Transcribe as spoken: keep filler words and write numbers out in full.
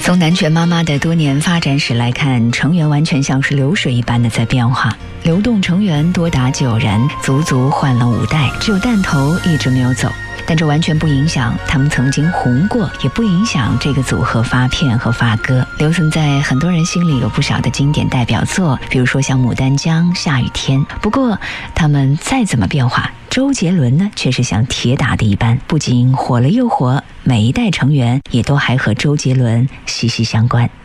从南拳妈妈的多年发展史来看，成员完全像是流水一般的在变化，流动成员多达九人，足足换了五代，只有弹头一直没有走。但这完全不影响他们曾经红过，也不影响这个组合发片和发歌。留存在很多人心里有不少的经典代表作，比如说像《牡丹江》《下雨天》。不过他们再怎么变化，周杰伦呢却是像铁打的一般，不仅火了又火，每一代成员也都还和周杰伦息息相关。